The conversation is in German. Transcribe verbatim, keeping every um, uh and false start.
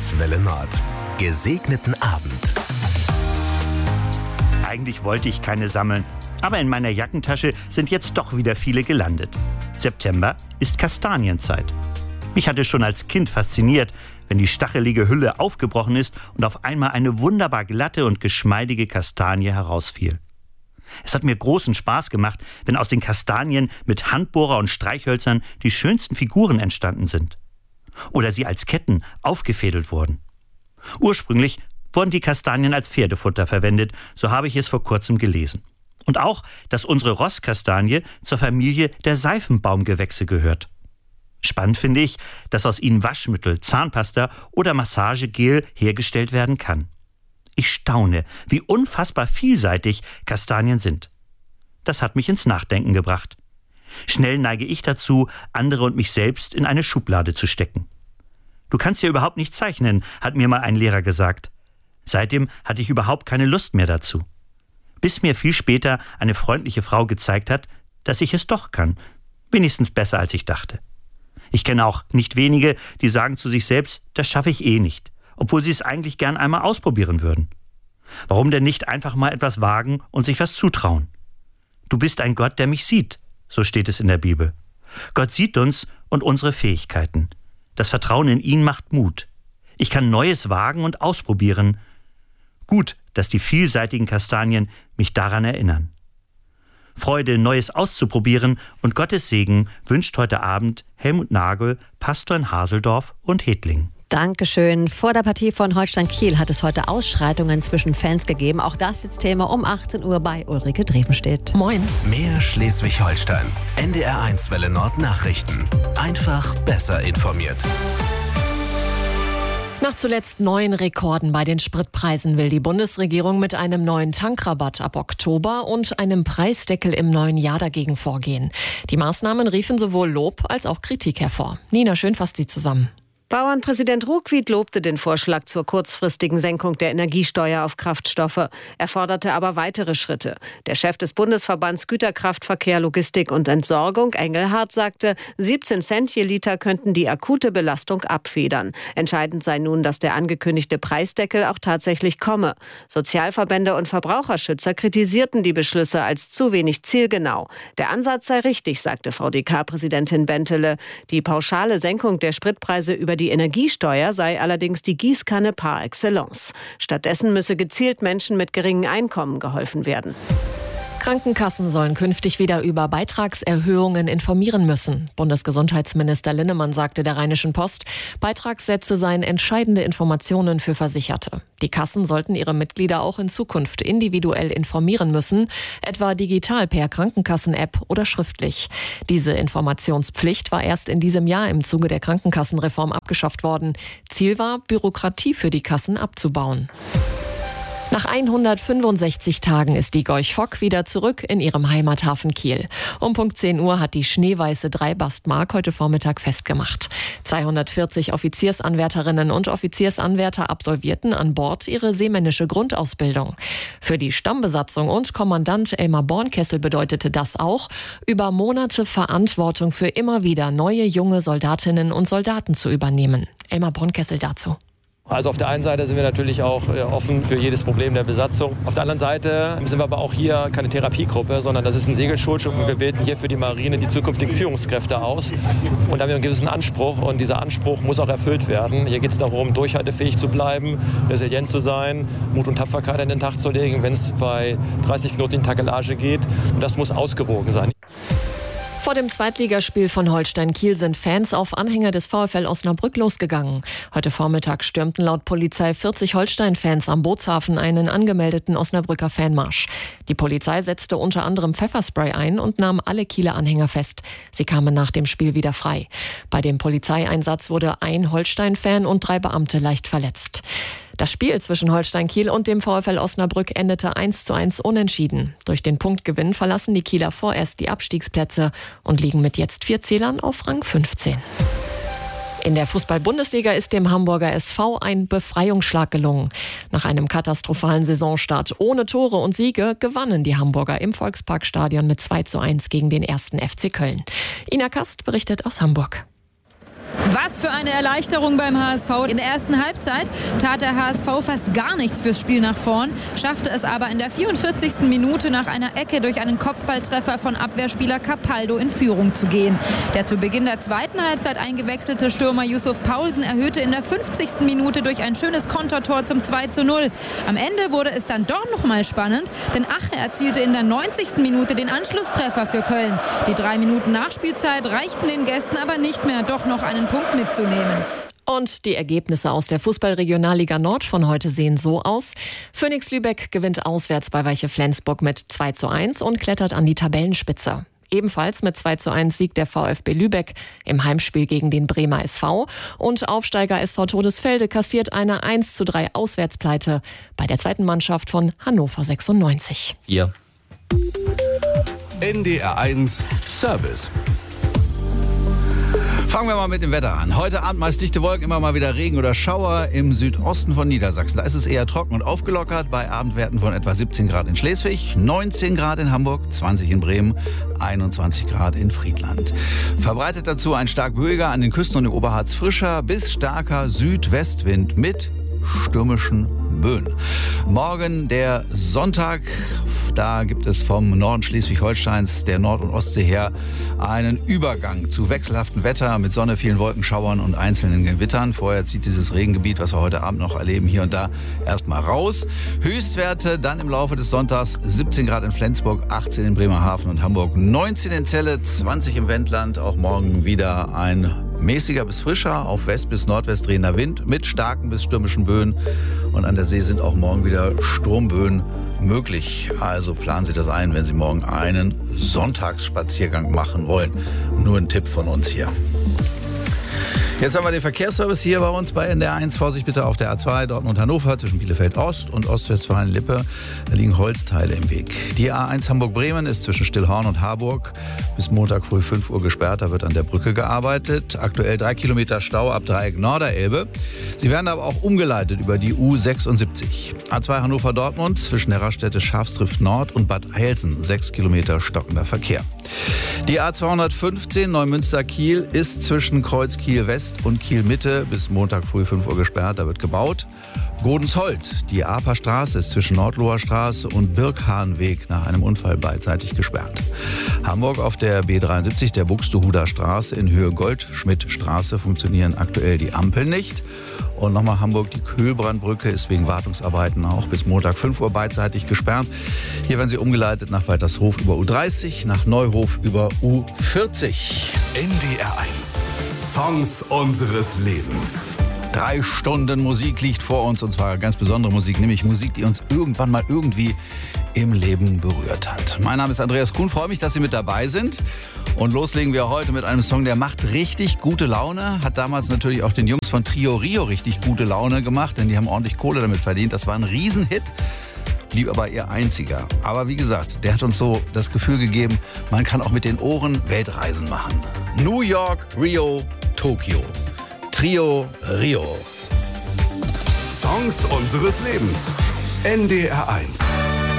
eins Welle Nord. Gesegneten Abend. Eigentlich wollte ich keine sammeln, aber in meiner Jackentasche sind jetzt doch wieder viele gelandet. September ist Kastanienzeit. Mich hatte schon als Kind fasziniert, wenn die stachelige Hülle aufgebrochen ist und auf einmal eine wunderbar glatte und geschmeidige Kastanie herausfiel. Es hat mir großen Spaß gemacht, wenn aus den Kastanien mit Handbohrer und Streichhölzern die schönsten Figuren entstanden sind. Oder sie als Ketten aufgefädelt wurden. Ursprünglich wurden die Kastanien als Pferdefutter verwendet, so habe ich es vor kurzem gelesen. Und auch, dass unsere Rosskastanie zur Familie der Seifenbaumgewächse gehört. Spannend finde ich, dass aus ihnen Waschmittel, Zahnpasta oder Massagegel hergestellt werden kann. Ich staune, wie unfassbar vielseitig Kastanien sind. Das hat mich ins Nachdenken gebracht. Schnell neige ich dazu, andere und mich selbst in eine Schublade zu stecken. Du kannst ja überhaupt nicht zeichnen, hat mir mal ein Lehrer gesagt. Seitdem hatte ich überhaupt keine Lust mehr dazu. Bis mir viel später eine freundliche Frau gezeigt hat, dass ich es doch kann. Wenigstens besser, als ich dachte. Ich kenne auch nicht wenige, die sagen zu sich selbst, das schaffe ich eh nicht, obwohl sie es eigentlich gern einmal ausprobieren würden. Warum denn nicht einfach mal etwas wagen und sich was zutrauen? Du bist ein Gott, der mich sieht, so steht es in der Bibel. Gott sieht uns und unsere Fähigkeiten. Das Vertrauen in ihn macht Mut. Ich kann Neues wagen und ausprobieren. Gut, dass die vielseitigen Kastanien mich daran erinnern. Freude, Neues auszuprobieren und Gottes Segen wünscht heute Abend Helmut Nagel, Pastor in Haseldorf und Hedlingen. Dankeschön. Vor der Partie von Holstein Kiel hat es heute Ausschreitungen zwischen Fans gegeben. Auch das jetzt Thema um achtzehn Uhr bei Ulrike Drevenstedt. Moin. Mehr Schleswig-Holstein. N D R eins Welle Nord Nachrichten. Einfach besser informiert. Nach zuletzt neuen Rekorden bei den Spritpreisen will die Bundesregierung mit einem neuen Tankrabatt ab Oktober und einem Preisdeckel im neuen Jahr dagegen vorgehen. Die Maßnahmen riefen sowohl Lob als auch Kritik hervor. Nina Schön fasst sie zusammen. Bauernpräsident Ruckwied lobte den Vorschlag zur kurzfristigen Senkung der Energiesteuer auf Kraftstoffe. Er forderte aber weitere Schritte. Der Chef des Bundesverbands Güterkraftverkehr, Logistik und Entsorgung, Engelhardt, sagte, siebzehn Cent je Liter könnten die akute Belastung abfedern. Entscheidend sei nun, dass der angekündigte Preisdeckel auch tatsächlich komme. Sozialverbände und Verbraucherschützer kritisierten die Beschlüsse als zu wenig zielgenau. Der Ansatz sei richtig, sagte V D K-Präsidentin Bentele. Die pauschale Senkung der Spritpreise über die Energiesteuer sei allerdings die Gießkanne par excellence. Stattdessen müsse gezielt Menschen mit geringem Einkommen geholfen werden. Krankenkassen sollen künftig wieder über Beitragserhöhungen informieren müssen. Bundesgesundheitsminister Linnemann sagte der Rheinischen Post, Beitragssätze seien entscheidende Informationen für Versicherte. Die Kassen sollten ihre Mitglieder auch in Zukunft individuell informieren müssen, etwa digital per Krankenkassen-App oder schriftlich. Diese Informationspflicht war erst in diesem Jahr im Zuge der Krankenkassenreform abgeschafft worden. Ziel war, Bürokratie für die Kassen abzubauen. Nach hundertfünfundsechzig Tagen ist die Gorch Fock wieder zurück in ihrem Heimathafen Kiel. Um Punkt zehn Uhr hat die schneeweiße Dreibastmark heute Vormittag festgemacht. zweihundertvierzig Offiziersanwärterinnen und Offiziersanwärter absolvierten an Bord ihre seemännische Grundausbildung. Für die Stammbesatzung und Kommandant Elmar Bornkessel bedeutete das auch, über Monate Verantwortung für immer wieder neue junge Soldatinnen und Soldaten zu übernehmen. Elmar Bornkessel dazu. Also auf der einen Seite sind wir natürlich auch offen für jedes Problem der Besatzung. Auf der anderen Seite sind wir aber auch hier keine Therapiegruppe, sondern das ist ein Segelschulschiff und wir bilden hier für die Marine die zukünftigen Führungskräfte aus. Und da haben wir einen gewissen Anspruch und dieser Anspruch muss auch erfüllt werden. Hier geht es darum, durchhaltefähig zu bleiben, resilient zu sein, Mut und Tapferkeit an den Tag zu legen, wenn es bei dreißig Knoten in Takelage geht. Und das muss ausgewogen sein. Vor dem Zweitligaspiel von Holstein Kiel sind Fans auf Anhänger des VfL Osnabrück losgegangen. Heute Vormittag stürmten laut Polizei vierzig Holstein-Fans am Bootshafen einen angemeldeten Osnabrücker Fanmarsch. Die Polizei setzte unter anderem Pfefferspray ein und nahm alle Kieler Anhänger fest. Sie kamen nach dem Spiel wieder frei. Bei dem Polizeieinsatz wurde ein Holstein-Fan und drei Beamte leicht verletzt. Das Spiel zwischen Holstein Kiel und dem VfL Osnabrück endete eins zu eins unentschieden. Durch den Punktgewinn verlassen die Kieler vorerst die Abstiegsplätze und liegen mit jetzt vier Zählern auf Rang fünfzehn. In der Fußball-Bundesliga ist dem Hamburger S V ein Befreiungsschlag gelungen. Nach einem katastrophalen Saisonstart ohne Tore und Siege gewannen die Hamburger im Volksparkstadion mit zwei zu eins gegen den ersten F C Köln. Ina Kast berichtet aus Hamburg. Was für eine Erleichterung beim H S V. In der ersten Halbzeit tat der H S V fast gar nichts fürs Spiel nach vorn, schaffte es aber in der vierundvierzigsten Minute nach einer Ecke durch einen Kopfballtreffer von Abwehrspieler Capaldo in Führung zu gehen. Der zu Beginn der zweiten Halbzeit eingewechselte Stürmer Yusuf Paulsen erhöhte in der fünfzigsten Minute durch ein schönes Kontertor zum zwei zu null. Am Ende wurde es dann doch noch mal spannend, denn Ache erzielte in der neunzigsten Minute den Anschlusstreffer für Köln. Die drei Minuten Nachspielzeit reichten den Gästen aber nicht mehr, doch noch einen Punkt mitzunehmen. Und die Ergebnisse aus der Fußball-Regionalliga Nord von heute sehen so aus. Phoenix Lübeck gewinnt auswärts bei Weiche Flensburg mit zwei zu eins und klettert an die Tabellenspitze. Ebenfalls mit zwei zu eins siegt der VfB Lübeck im Heimspiel gegen den Bremer S V. Und Aufsteiger S V Todesfelde kassiert eine eins zu drei Auswärtspleite bei der zweiten Mannschaft von Hannover sechsundneunzig. Ja. N D R eins Service. Fangen wir mal mit dem Wetter an. Heute Abend meist dichte Wolken, immer mal wieder Regen oder Schauer im Südosten von Niedersachsen. Da ist es eher trocken und aufgelockert bei Abendwerten von etwa siebzehn Grad in Schleswig, neunzehn Grad in Hamburg, zwanzig in Bremen, einundzwanzig Grad in Friedland. Verbreitet dazu ein stark böiger, an den Küsten und im Oberharz frischer bis starker Südwestwind mit stürmischen Böen. Morgen der Sonntag, da gibt es vom Norden Schleswig-Holsteins, der Nord- und Ostsee her, einen Übergang zu wechselhaftem Wetter mit Sonne, vielen Wolkenschauern und einzelnen Gewittern. Vorher zieht dieses Regengebiet, was wir heute Abend noch erleben, hier und da erstmal raus. Höchstwerte dann im Laufe des Sonntags siebzehn Grad in Flensburg, achtzehn in Bremerhaven und Hamburg, neunzehn in Celle, zwanzig im Wendland. Auch morgen wieder ein mäßiger bis frischer, auf West- bis Nordwest drehender Wind mit starken bis stürmischen Böen. Und an der See sind auch morgen wieder Sturmböen möglich. Also planen Sie das ein, wenn Sie morgen einen Sonntagsspaziergang machen wollen. Nur ein Tipp von uns hier. Jetzt haben wir den Verkehrsservice hier bei uns bei N D R eins. Vorsicht bitte auf der A zwei Dortmund-Hannover zwischen Bielefeld-Ost und Ostwestfalen-Lippe. Da liegen Holzteile im Weg. Die A eins Hamburg-Bremen ist zwischen Stillhorn und Harburg bis Montag früh fünf Uhr gesperrt. Da wird an der Brücke gearbeitet. Aktuell drei Kilometer Stau ab Dreieck Norderelbe. Sie werden aber auch umgeleitet über die U sechsundsiebzig. A zwei Hannover-Dortmund zwischen der Raststätte Schafstrift Nord und Bad Eilsen. sechs Kilometer stockender Verkehr. Die A zweihundertfünfzehn Neumünster-Kiel ist zwischen Kreuz Kiel-West und Kiel-Mitte bis Montag früh fünf Uhr gesperrt. Da wird gebaut. Godensholt, die Aper Straße ist zwischen Nordloher Straße und Birkhahnweg nach einem Unfall beidseitig gesperrt. Hamburg auf der B dreiundsiebzig, der Buxtehuder Straße in Höhe Goldschmidt-Straße funktionieren aktuell die Ampeln nicht. Und nochmal Hamburg, die Köhlbrandbrücke ist wegen Wartungsarbeiten auch bis Montag fünf Uhr beidseitig gesperrt. Hier werden sie umgeleitet nach Weitershof über U dreißig, nach Neuhof über U vierzig. N D R eins. Songs unseres Lebens. Drei Stunden Musik liegt vor uns, und zwar ganz besondere Musik, nämlich Musik, die uns irgendwann mal irgendwie im Leben berührt hat. Mein Name ist Andreas Kuhn, freue mich, dass Sie mit dabei sind. Und loslegen wir heute mit einem Song, der macht richtig gute Laune. Hat damals natürlich auch den Jungs von Trio Rio richtig gute Laune gemacht, denn die haben ordentlich Kohle damit verdient. Das war ein Riesenhit, blieb aber ihr einziger. Aber wie gesagt, der hat uns so das Gefühl gegeben, man kann auch mit den Ohren Weltreisen machen. New York, Rio, Tokio. Trio Rio. Songs unseres Lebens. N D R eins.